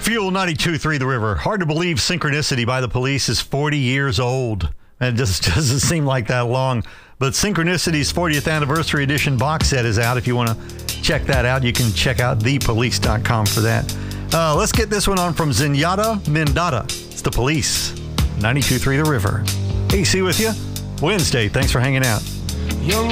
Fuel 92.3 The River. Hard to believe Synchronicity by the Police is 40 years old. And it just doesn't seem like that long. But Synchronicity's 40th Anniversary Edition box set is out. If you want to check that out, you can check out thepolice.com for that. Let's get this one on from Zenyatta Mendata. It's The Police. 92.3 The River. AC with you. Wednesday. Thanks for hanging out. Young